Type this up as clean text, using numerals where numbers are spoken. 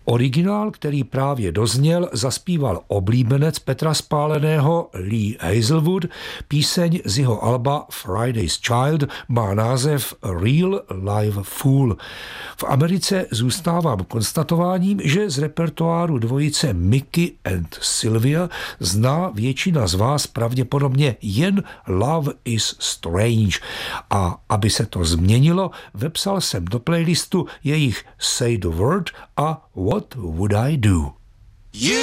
Originál, který právě dozněl, zaspíval oblíbenec Petra Spáleného Lee Hazelwood. Píseň z jeho alba Friday's Child má název Real Live Fool. V Americe zůstávám konstatováním, že z repertoáru dvojice Mickey and Sylvia zná většina z vás pravděpodobně jen Love is Strange. A aby se to změnilo, vepsal jsem do playlistu jejich Say the Word a What Would I Do?